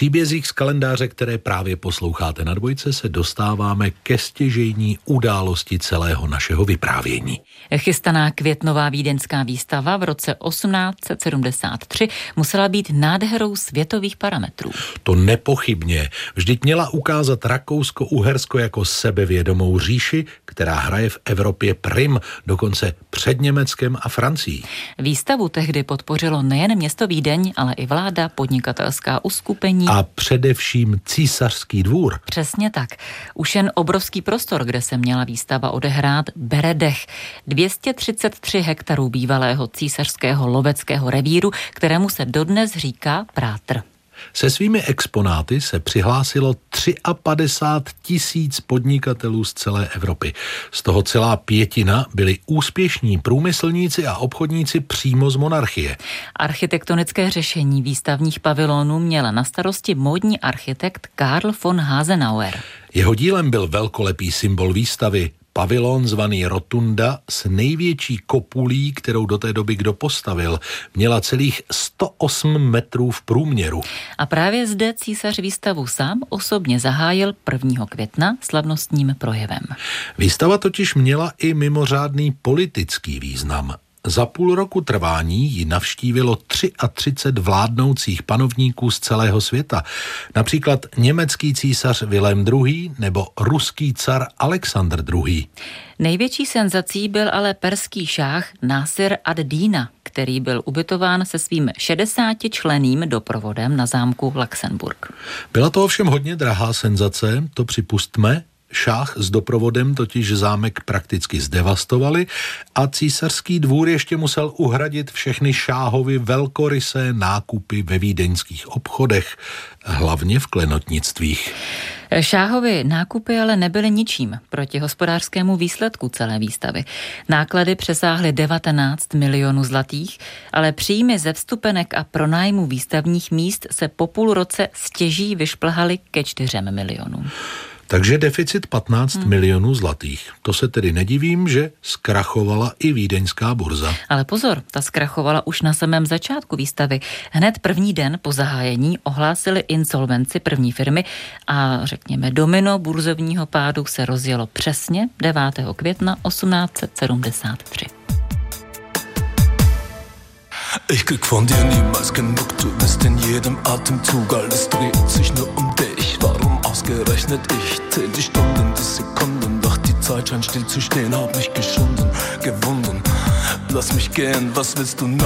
příbězích z kalendáře, které právě posloucháte na Dvojce, se dostáváme ke stěžejní události celého našeho vyprávění. Chystaná květnová vídeňská výstava v roce 1873 musela být nádherou světových parametrů. To nepochybně. Vždyť měla ukázat Rakousko-Uhersko jako sebevědomou říši, která hraje v Evropě prim, dokonce před Německem a Francií. Výstavu tehdy podpořilo nejen město Vídeň, ale i vláda, podnikatelská uskupení a především císařský dvůr. Přesně tak. Už jen obrovský prostor, kde se měla výstava odehrát, bere dech. 233 hektarů bývalého císařského loveckého revíru, kterému se dodnes říká Prátr. Se svými exponáty se přihlásilo 53 000 podnikatelů z celé Evropy. Z toho celá pětina byli úspěšní průmyslníci a obchodníci přímo z monarchie. Architektonické řešení výstavních pavilonů měla na starosti módní architekt Karl von Hasenauer. Jeho dílem byl velkolepý symbol výstavy, pavilon zvaný Rotunda s největší kopulí, kterou do té doby kdo postavil. Měla celých 108 metrů v průměru. A právě zde císař výstavu sám osobně zahájil 1. května slavnostním projevem. Výstava totiž měla i mimořádný politický význam. Za půl roku trvání ji navštívilo 33 vládnoucích panovníků z celého světa. Například německý císař Vilém II. Nebo ruský car Alexandr II. Největší senzací byl ale perský šáh Násir ad-Dína, který byl ubytován se svým 60členným doprovodem na zámku Luxemburg. Byla to ovšem hodně drahá senzace, to připustme. Šáh s doprovodem totiž zámek prakticky zdevastovali a císařský dvůr ještě musel uhradit všechny šáhovy velkorysé nákupy ve vídeňských obchodech, hlavně v klenotnictvích. Šáhovy nákupy ale nebyly ničím proti hospodářskému výsledku celé výstavy. Náklady přesáhly 19 milionů zlatých, ale příjmy ze vstupenek a pronájmu výstavních míst se po půl roce stěží vyšplhaly ke 4 milionům. Takže deficit 15 milionů zlatých. To se tedy nedivím, že zkrachovala i vídeňská burza. Ale pozor, ta zkrachovala už na samém začátku výstavy. Hned první den po zahájení ohlásili insolvenci první firmy a řekněme domino burzovního pádu se rozjelo přesně 9. května 1873. Ich krieg von dir niemals genug, du bist in jedem Atemzug, alles dreht sich nur um dich. Warum ausgerechnet ich? Zähl die Stunden, die Sekunden, doch die Zeit scheint still zu stehen, hab mich geschunden, gewunden. Lass mich gehen, was willst du noch?